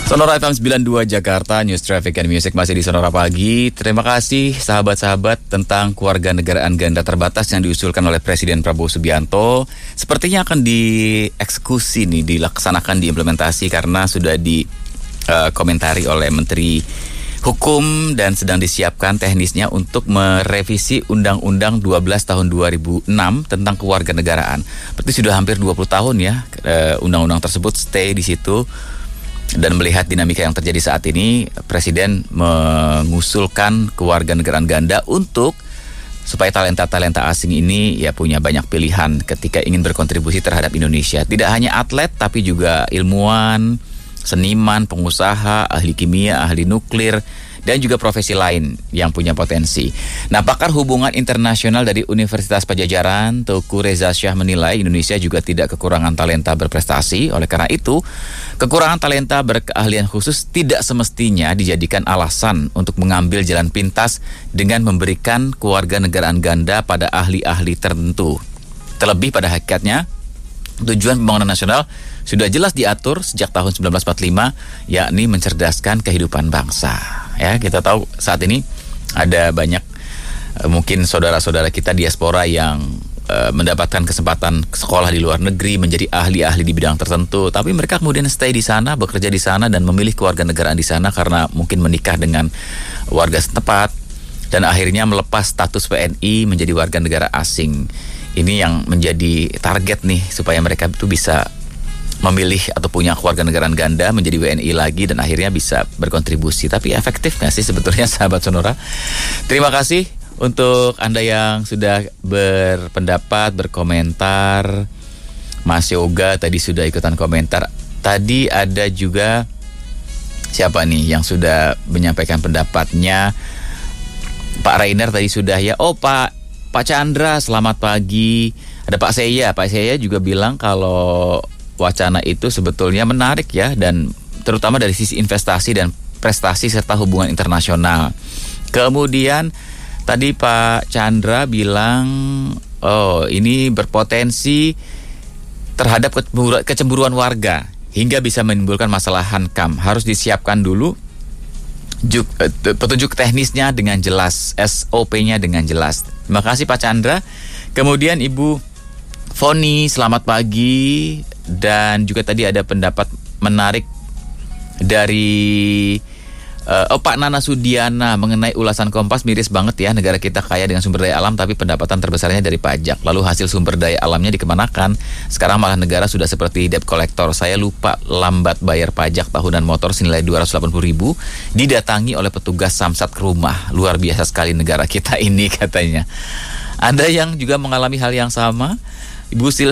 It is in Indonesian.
Sonora FM 92 Jakarta, News Traffic and Music masih di Sonora Pagi. Terima kasih sahabat-sahabat tentang kewarganegaraan ganda terbatas yang diusulkan oleh Presiden Prabowo Subianto. Sepertinya akan dieksekusi nih, dilaksanakan, diimplementasi karena sudah dikomentari oleh Menteri Hukum dan sedang disiapkan teknisnya untuk merevisi Undang-Undang 12 tahun 2006 tentang kewarganegaraan. Berarti sudah hampir 20 tahun ya undang-undang tersebut stay di situ. Dan melihat dinamika yang terjadi saat ini, Presiden mengusulkan kewarganegaraan ganda untuk supaya talenta-talenta asing ini ya punya banyak pilihan ketika ingin berkontribusi terhadap Indonesia. Tidak hanya atlet, tapi juga ilmuwan, seniman, pengusaha, ahli kimia, ahli nuklir, dan juga profesi lain yang punya potensi. Nah, pakar hubungan internasional dari Universitas Padjadjaran, Teuku Reza Shah menilai Indonesia juga tidak kekurangan talenta berprestasi. Oleh karena itu, kekurangan talenta berkeahlian khusus tidak semestinya dijadikan alasan untuk mengambil jalan pintas dengan memberikan kewarganegaraan ganda pada ahli-ahli tertentu. Terlebih pada hakikatnya, tujuan pembangunan nasional sudah jelas diatur sejak tahun 1945, yakni mencerdaskan kehidupan bangsa. Ya, kita tahu saat ini ada banyak mungkin saudara-saudara kita diaspora yang mendapatkan kesempatan sekolah di luar negeri, menjadi ahli-ahli di bidang tertentu, tapi mereka kemudian stay di sana, bekerja di sana dan memilih kewarganegaraan di sana karena mungkin menikah dengan warga setempat dan akhirnya melepas status WNI menjadi warga negara asing. Ini yang menjadi target nih supaya mereka itu bisa memilih atau punya kewarganegaraan ganda, menjadi WNI lagi dan akhirnya bisa berkontribusi. Tapi efektif nggak sih sebetulnya sahabat Sonora? Terima kasih untuk Anda yang sudah berpendapat, berkomentar. Mas Yoga tadi sudah ikutan komentar. Tadi ada juga siapa nih yang sudah menyampaikan pendapatnya? Pak Rainer tadi sudah ya. Oh Pak Chandra, selamat pagi. Ada Pak Seya juga bilang kalau wacana itu sebetulnya menarik ya, dan terutama dari sisi investasi dan prestasi serta hubungan internasional. Kemudian tadi Pak Chandra bilang, oh ini berpotensi terhadap kecemburuan warga hingga bisa menimbulkan masalah hankam. Harus disiapkan dulu petunjuk teknisnya dengan jelas, SOP-nya dengan jelas. Terima kasih Pak Chandra. Kemudian Ibu Foni, selamat pagi. Dan juga tadi ada pendapat menarik dari Pak Nana Sudiana mengenai ulasan Kompas. Miris banget ya, negara kita kaya dengan sumber daya alam tapi pendapatan terbesarnya dari pajak. Lalu hasil sumber daya alamnya dikemanakan? Sekarang malah negara sudah seperti debt collector. Saya lupa lambat bayar pajak tahunan motor senilai 280.000 didatangi oleh petugas Samsat ke rumah. Luar biasa sekali negara kita ini katanya. Anda yang juga mengalami hal yang sama, Ibu